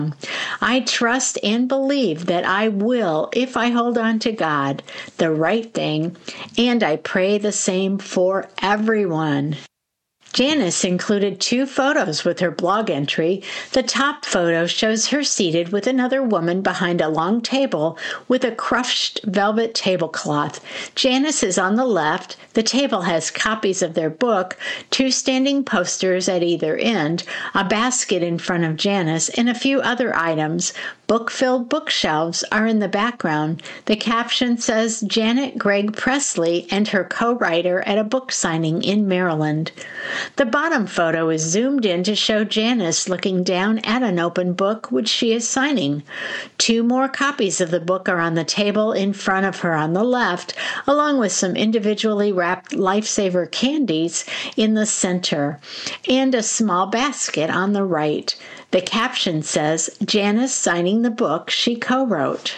I trust and believe that I will if I hold on to God, the right thing, and I pray the same for everyone. Janice included 2 photos with her blog entry. The top photo shows her seated with another woman behind a long table with a crushed velvet tablecloth. Janice is on the left. The table has copies of their book, 2 standing posters at either end, a basket in front of Janice, and a few other items. Book-filled bookshelves are in the background. The caption says Janet Gregg Presley and her co-writer at a book signing in Maryland. The bottom photo is zoomed in to show Janice looking down at an open book which she is signing. 2 more copies of the book are on the table in front of her on the left, along with some individually wrapped Lifesaver candies in the center, and a small basket on the right. The caption says, Janice signing the book she co-wrote.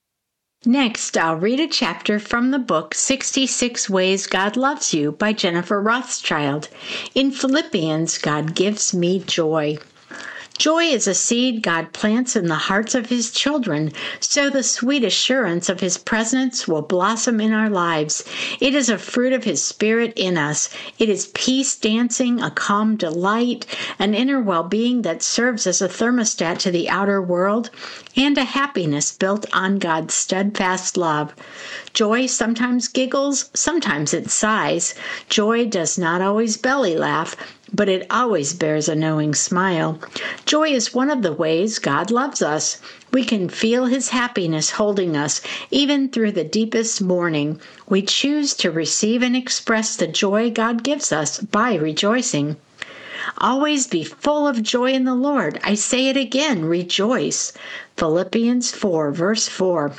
Next, I'll read a chapter from the book 66 Ways God Loves You by Jennifer Rothschild. In Philippians, God gives me joy. Joy is a seed God plants in the hearts of His children, so the sweet assurance of His presence will blossom in our lives. It is a fruit of His Spirit in us. It is peace dancing, a calm delight, an inner well-being that serves as a thermostat to the outer world, and a happiness built on God's steadfast love. Joy sometimes giggles, sometimes it sighs. Joy does not always belly laugh, but it always bears a knowing smile. Joy is one of the ways God loves us. We can feel His happiness holding us, even through the deepest mourning. We choose to receive and express the joy God gives us by rejoicing. Always be full of joy in the Lord. I say it again, rejoice. Philippians 4, verse 4.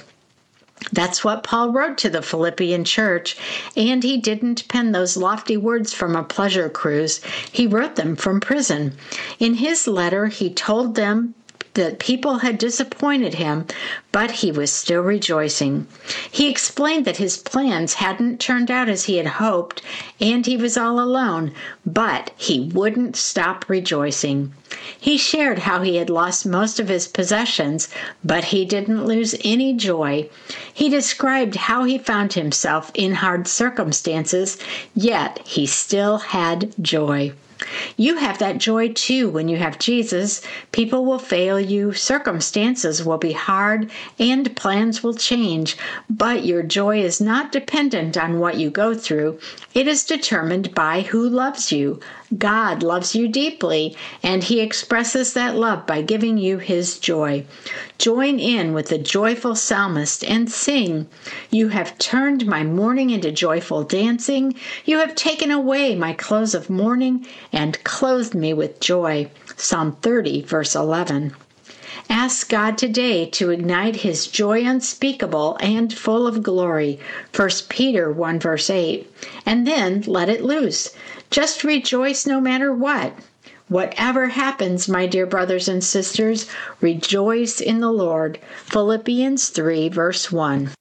That's what Paul wrote to the Philippian church, and he didn't pen those lofty words from a pleasure cruise. He wrote them from prison. In his letter, he told them that people had disappointed him, but he was still rejoicing. He explained that his plans hadn't turned out as he had hoped, and he was all alone, but he wouldn't stop rejoicing. He shared how he had lost most of his possessions, but he didn't lose any joy. He described how he found himself in hard circumstances, yet he still had joy. You have that joy too when you have Jesus. People will fail you, circumstances will be hard, and plans will change. But your joy is not dependent on what you go through. It is determined by who loves you. God loves you deeply, and He expresses that love by giving you His joy. Join in with the joyful psalmist and sing. You have turned my mourning into joyful dancing. You have taken away my clothes of mourning and clothed me with joy. Psalm 30, verse 11. Ask God today to ignite His joy unspeakable and full of glory, 1 Peter 1 verse 8, and then let it loose. Just rejoice no matter what. Whatever happens, my dear brothers and sisters, rejoice in the Lord. Philippians 3 verse 1.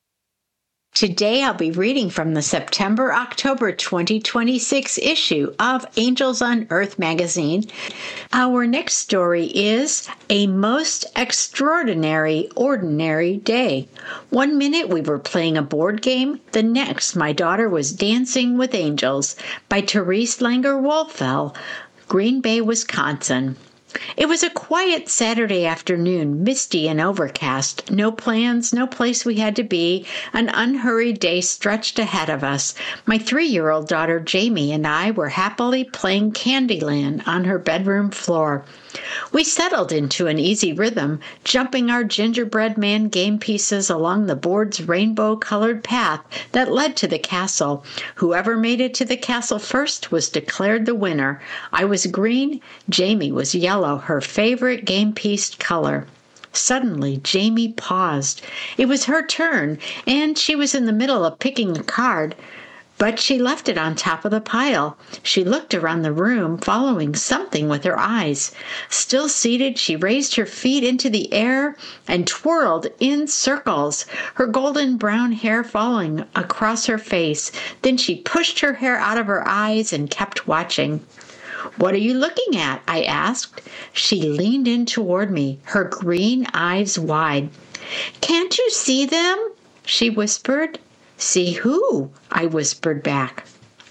Today I'll be reading from the September-October 2026 issue of Angels on Earth magazine. Our next story is A Most Extraordinary Ordinary Day. 1 minute we were playing a board game, the next my daughter was dancing with angels by Therese Langer-Wolfell, Green Bay, Wisconsin. It was a quiet Saturday afternoon, misty and overcast. No plans, no place we had to be. An unhurried day stretched ahead of us. My 3-year-old daughter Jamie and I were happily playing Candyland on her bedroom floor. We settled into an easy rhythm, jumping our gingerbread man game pieces along the board's rainbow-colored path that led to the castle. Whoever made it to the castle first was declared the winner. I was green, Jamie was yellow, her favorite game piece color. Suddenly, Jamie paused. It was her turn, and she was in the middle of picking a card. But she left it on top of the pile. She looked around the room, following something with her eyes. Still seated, she raised her feet into the air and twirled in circles, her golden brown hair falling across her face. Then she pushed her hair out of her eyes and kept watching. "What are you looking at?" I asked. She leaned in toward me, her green eyes wide. "Can't you see them?" she whispered. "See who?" I whispered back.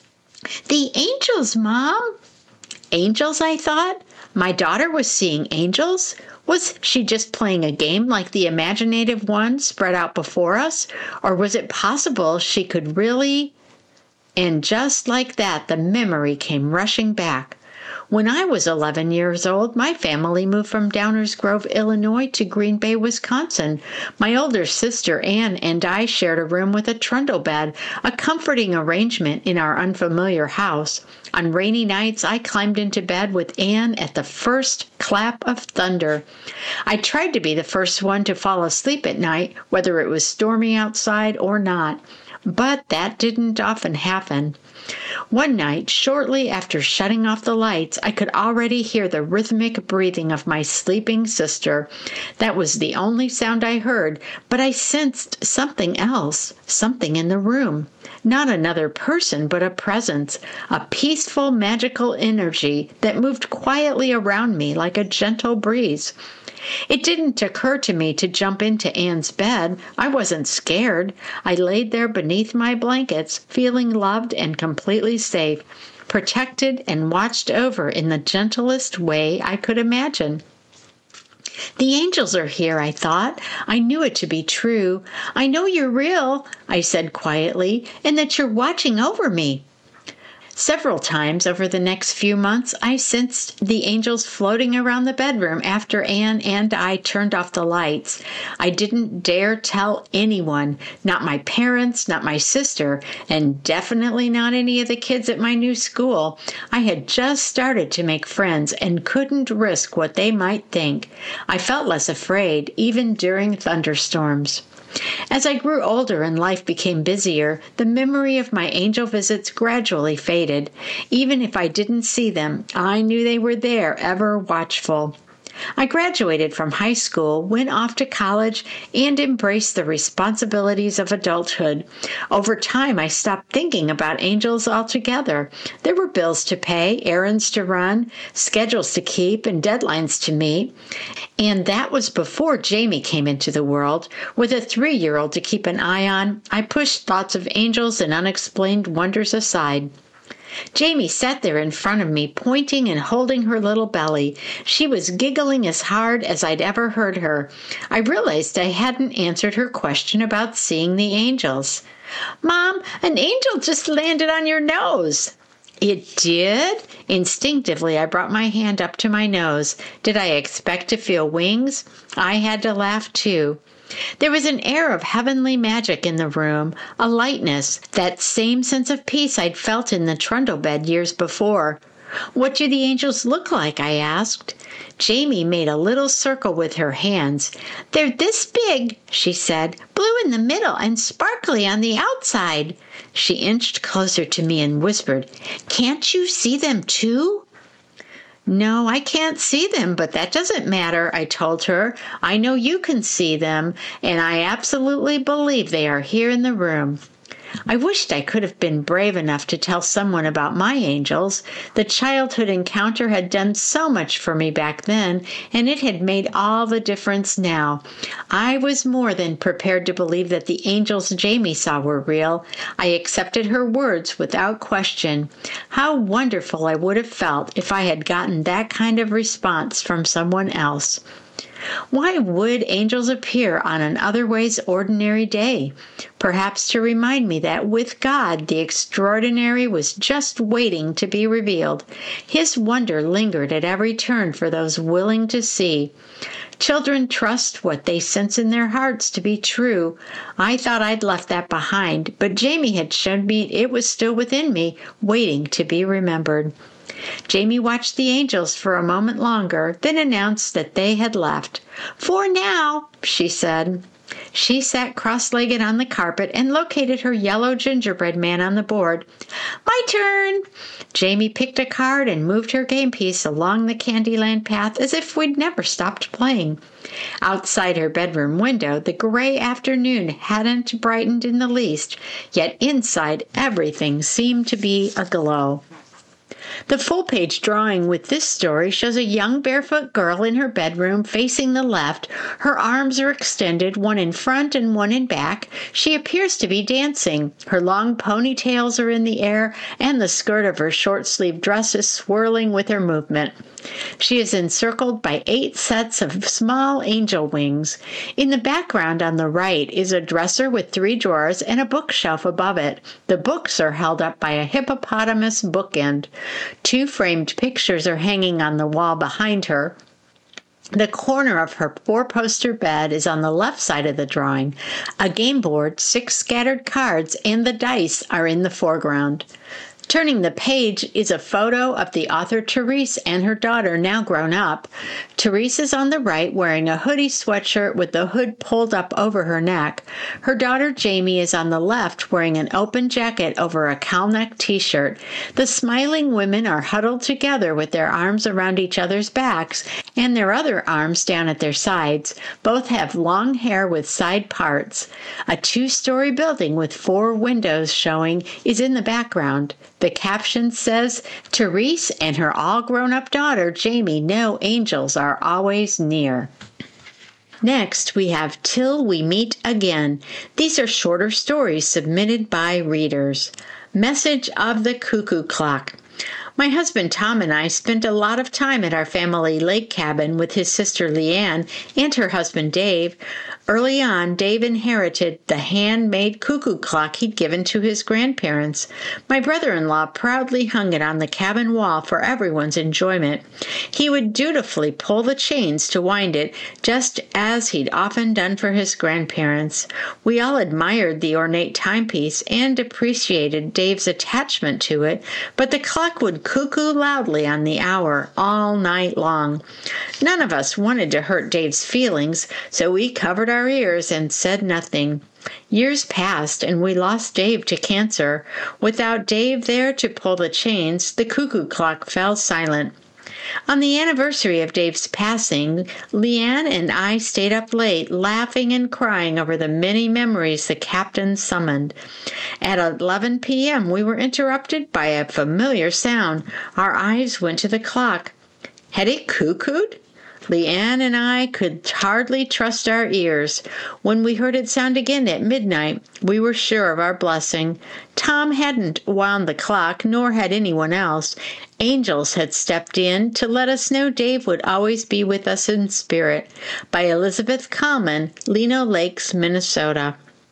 "The angels, Mom." Angels, I thought. My daughter was seeing angels? Was she just playing a game like the imaginative one spread out before us? Or was it possible she could really? And just like that, the memory came rushing back. When I was 11 years old, my family moved from Downers Grove, Illinois to Green Bay, Wisconsin. My older sister, Ann, and I shared a room with a trundle bed, a comforting arrangement in our unfamiliar house. On rainy nights, I climbed into bed with Ann at the first clap of thunder. I tried to be the first one to fall asleep at night, whether it was stormy outside or not. But that didn't often happen. One night, shortly after shutting off the lights, I could already hear the rhythmic breathing of my sleeping sister. That was the only sound I heard, but I sensed something else, something in the room. Not another person, but a presence, a peaceful, magical energy that moved quietly around me like a gentle breeze. It didn't occur to me to jump into Ann's bed. I wasn't scared. I laid there beneath my blankets, feeling loved and completely safe, protected and watched over in the gentlest way I could imagine. "The angels are here," I thought. I knew it to be true. "I know you're real," I said quietly, "and that you're watching over me." Several times over the next few months, I sensed the angels floating around the bedroom after Ann and I turned off the lights. I didn't dare tell anyone, not my parents, not my sister, and definitely not any of the kids at my new school. I had just started to make friends and couldn't risk what they might think. I felt less afraid, even during thunderstorms. As I grew older and life became busier, the memory of my angel visits gradually faded. Even if I didn't see them, I knew they were there, ever watchful. I graduated from high school, went off to college, and embraced the responsibilities of adulthood. Over time, I stopped thinking about angels altogether. There were bills to pay, errands to run, schedules to keep, and deadlines to meet. And that was before Jamie came into the world. With a 3-year-old to keep an eye on, I pushed thoughts of angels and unexplained wonders aside. Jamie sat there in front of me, pointing and holding her little belly. She was giggling as hard as I'd ever heard her. I realized I hadn't answered her question about seeing the angels. "Mom, an angel just landed on your nose." "It did?" Instinctively, I brought my hand up to my nose. Did I expect to feel wings? I had to laugh too. There was an air of heavenly magic in the room, a lightness, that same sense of peace I'd felt in the trundle bed years before. "What do the angels look like?" I asked. Jamie made a little circle with her hands. "They're this big," she said, "blue in the middle and sparkly on the outside." She inched closer to me and whispered, "Can't you see them too?" "No, I can't see them, but that doesn't matter," I told her. "I know you can see them, and I absolutely believe they are here in the room." I wished I could have been brave enough to tell someone about my angels. The childhood encounter had done so much for me back then, and it had made all the difference now. I was more than prepared to believe that the angels Jamie saw were real. I accepted her words without question. How wonderful I would have felt if I had gotten that kind of response from someone else. Why would angels appear on an otherwise ordinary day? Perhaps to remind me that with God, the extraordinary was just waiting to be revealed. His wonder lingered at every turn for those willing to see. Children trust what they sense in their hearts to be true. I thought I'd left that behind, but Jamie had shown me it was still within me, waiting to be remembered. Jamie watched the angels for a moment longer, then announced that they had left. "For now," she said. She sat cross-legged on the carpet and located her yellow gingerbread man on the board. "My turn." Jamie picked a card and moved her game piece along the Candyland path as if we'd never stopped playing. Outside her bedroom window, the gray afternoon hadn't brightened in the least, yet inside everything seemed to be aglow. The full-page drawing with this story shows a young barefoot girl in her bedroom facing the left. Her arms are extended, one in front and one in back. She appears to be dancing. Her long ponytails are in the air, and the skirt of her short-sleeved dress is swirling with her movement. She is encircled by 8 sets of small angel wings. In the background on the right is a dresser with 3 drawers and a bookshelf above it. The books are held up by a hippopotamus bookend. 2 framed pictures are hanging on the wall behind her. The corner of her 4-poster bed is on the left side of the drawing. A game board, 6 scattered cards, and the dice are in the foreground. Turning the page is a photo of the author Therese and her daughter, now grown up. Therese is on the right, wearing a hoodie sweatshirt with the hood pulled up over her neck. Her daughter Jamie is on the left, wearing an open jacket over a cowl-neck t-shirt. The smiling women are huddled together with their arms around each other's backs and their other arms down at their sides. Both have long hair with side parts. A 2-story building with 4 windows showing is in the background. The caption says, "Therese and her all-grown-up daughter, Jamie, know angels are always near." Next, we have Till We Meet Again. These are shorter stories submitted by readers. Message of the Cuckoo Clock. My husband Tom and I spent a lot of time at our family lake cabin with his sister Leanne and her husband Dave. Early on, Dave inherited the handmade cuckoo clock he'd given to his grandparents. My brother-in-law proudly hung it on the cabin wall for everyone's enjoyment. He would dutifully pull the chains to wind it, just as he'd often done for his grandparents. We all admired the ornate timepiece and appreciated Dave's attachment to it, but the clock would cuckoo loudly on the hour all night long. None of us wanted to hurt Dave's feelings, so we covered our ears and said nothing. Years passed, and we lost Dave to cancer. Without Dave there to pull the chains, the cuckoo clock fell silent. On the anniversary of Dave's passing, Leanne and I stayed up late, laughing and crying over the many memories the captain summoned. At 11 p.m., we were interrupted by a familiar sound. Our eyes went to the clock. Had it cuckooed? Leanne and I could hardly trust our ears. When we heard it sound again at midnight, we were sure of our blessing. Tom hadn't wound the clock, nor had anyone else. Angels had stepped in to let us know Dave would always be with us in spirit. By Elizabeth Kallman, Lino Lakes, Minnesota.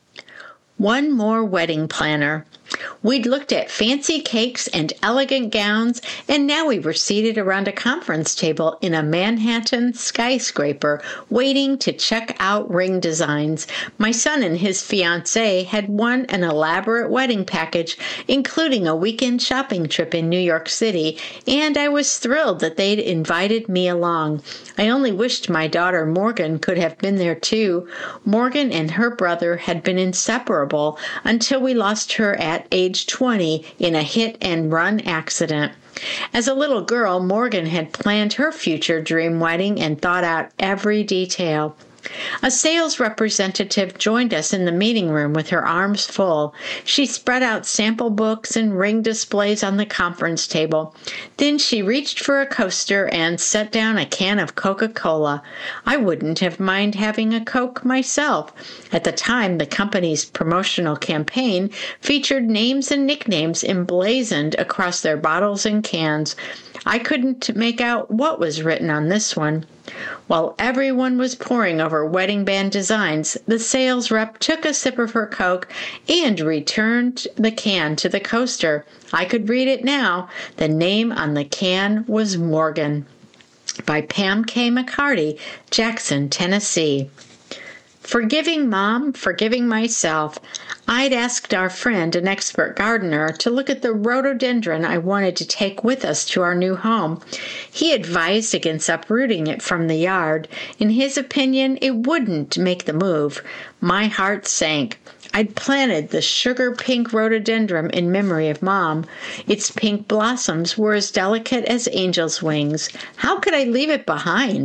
One more wedding planner. We'd looked at fancy cakes and elegant gowns, and now we were seated around a conference table in a Manhattan skyscraper, waiting to check out ring designs. My son and his fiancée had won an elaborate wedding package, including a weekend shopping trip in New York City, and I was thrilled that they'd invited me along. I only wished my daughter Morgan could have been there too. Morgan and her brother had been inseparable until we lost her at age 20 in a hit-and-run accident. As a little girl, Morgan had planned her future dream wedding and thought out every detail. A sales representative joined us in the meeting room with her arms full. She spread out sample books and ring displays on the conference table. Then she reached for a coaster and set down a can of Coca-Cola. I wouldn't have minded having a Coke myself. At the time, the company's promotional campaign featured names and nicknames emblazoned across their bottles and cans. I couldn't make out what was written on this one. While everyone was poring over wedding band designs, the sales rep took a sip of her Coke and returned the can to the coaster. I could read it now. The name on the can was Morgan. By Pam K. McCarty, Jackson, Tennessee. Forgiving Mom, forgiving myself. I'd asked our friend, an expert gardener, to look at the rhododendron I wanted to take with us to our new home. He advised against uprooting it from the yard. In his opinion, it wouldn't make the move. My heart sank. I'd planted the sugar-pink rhododendron in memory of Mom. Its pink blossoms were as delicate as angel's wings. How could I leave it behind?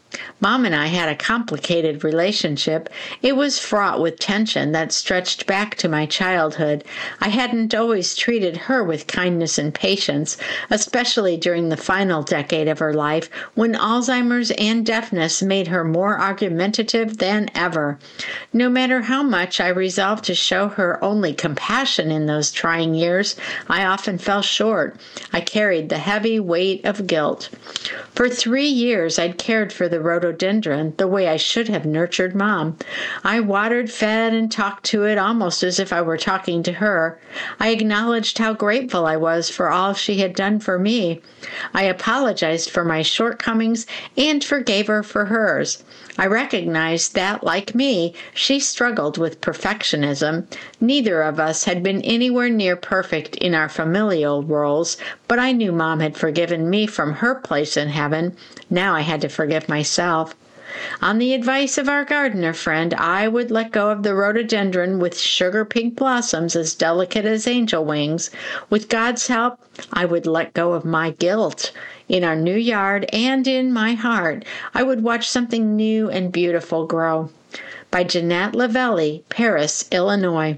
Mom and I had a complicated relationship. It was fraught with tension that stretched back to my childhood. I hadn't always treated her with kindness and patience, especially during the final decade of her life when Alzheimer's and deafness made her more argumentative than ever. No matter how much I resolved to show her only compassion in those trying years, I often fell short. I carried the heavy weight of guilt. For 3 years, I'd cared for the rhododendron the way I should have nurtured Mom. I watered, fed, and talked to it almost as if I were talking to her. I acknowledged how grateful I was for all she had done for me. I apologized for my shortcomings and forgave her for hers. I recognized that, like me, she struggled with perfectionism. Neither of us had been anywhere near perfect in our familial roles, but I knew Mom had forgiven me from her place in heaven. Now I had to forgive myself. On the advice of our gardener friend, I would let go of the rhododendron with sugar pink blossoms as delicate as angel wings. With God's help, I would let go of my guilt. In our new yard and in my heart, I would watch something new and beautiful grow. By Jeanette Lavelli, Paris, Illinois.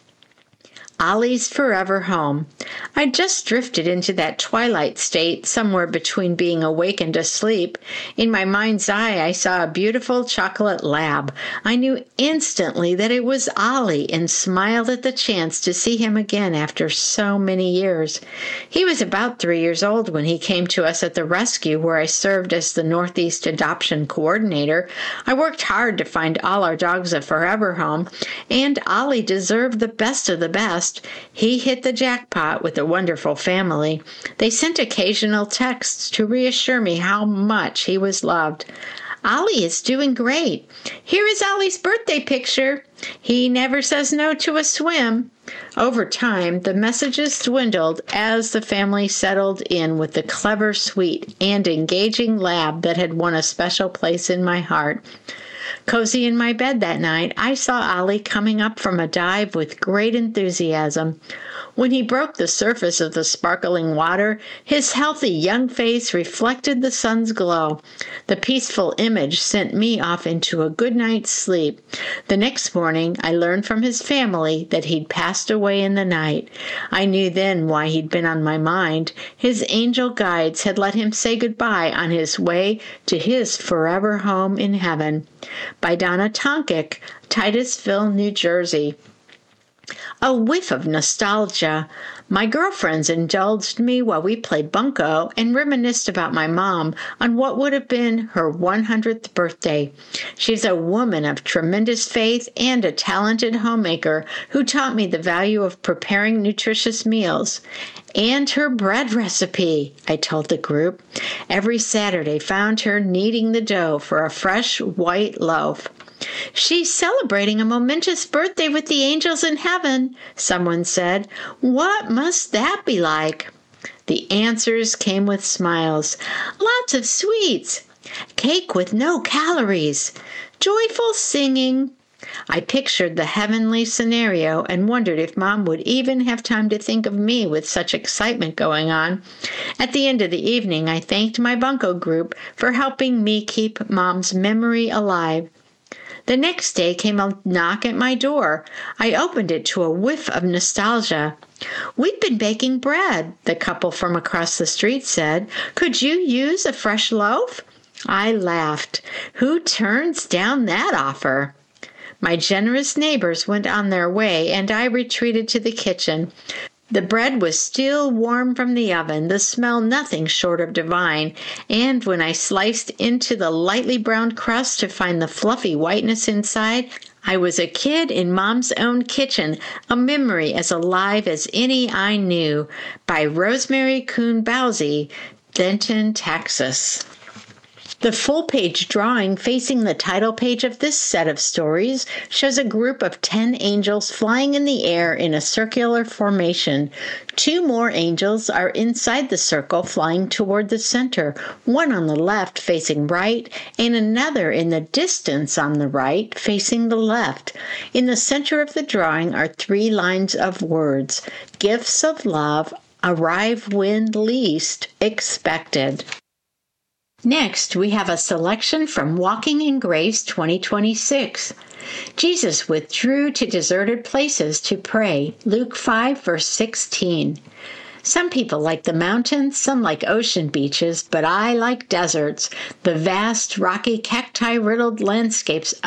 Ollie's Forever Home. I just drifted into that twilight state somewhere between being awake and asleep. In my mind's eye, I saw a beautiful chocolate lab. I knew instantly that it was Ollie and smiled at the chance to see him again after so many years. He was about 3 years old when he came to us at the rescue where I served as the Northeast Adoption Coordinator. I worked hard to find all our dogs a forever home, and Ollie deserved the best of the best. He hit the jackpot with a wonderful family. They sent occasional texts to reassure me how much he was loved. Ollie is doing great. Here is Ollie's birthday picture. He never says no to a swim. Over time, the messages dwindled as the family settled in with the clever, sweet, and engaging lab that had won a special place in my heart. Cozy in my bed that night, I saw Ollie coming up from a dive with great enthusiasm. When he broke the surface of the sparkling water, his healthy young face reflected the sun's glow. The peaceful image sent me off into a good night's sleep. The next morning, I learned from his family that he'd passed away in the night. I knew then why he'd been on my mind. His angel guides had let him say goodbye on his way to his forever home in heaven. By Donna Tonkic, Titusville, New Jersey. A whiff of nostalgia. My girlfriends indulged me while we played bunco and reminisced about my mom on what would have been her 100th birthday. She's a woman of tremendous faith and a talented homemaker who taught me the value of preparing nutritious meals. And her bread recipe, I told the group. Every Saturday found her kneading the dough for a fresh white loaf. She's celebrating a momentous birthday with the angels in heaven, someone said. What must that be like? The answers came with smiles. Lots of sweets. Cake with no calories. Joyful singing. I pictured the heavenly scenario and wondered if Mom would even have time to think of me with such excitement going on. At the end of the evening, I thanked my bunco group for helping me keep Mom's memory alive. The next day came a knock at my door. I opened it to a whiff of nostalgia. We've been baking bread, the couple from across the street said. Could you use a fresh loaf? I laughed. Who turns down that offer? My generous neighbors went on their way, and I retreated to the kitchen. The bread was still warm from the oven, the smell nothing short of divine, and when I sliced into the lightly browned crust to find the fluffy whiteness inside, I was a kid in Mom's own kitchen, a memory as alive as any I knew. By Rosemary Kuhn Bowsey, Denton, Texas. The full-page drawing facing the title page of this set of stories shows a group of 10 angels flying in the air in a circular formation. 2 more angels are inside the circle flying toward the center, one on the left facing right and another in the distance on the right facing the left. In the center of the drawing are 3 lines of words, gifts of love, arrive when least expected. Next, we have a selection from Walking in Grace 2026. Jesus withdrew to deserted places to pray. Luke 5, verse 16. Some people like the mountains, some like ocean beaches, but I like deserts, the vast, rocky, cacti-riddled landscapes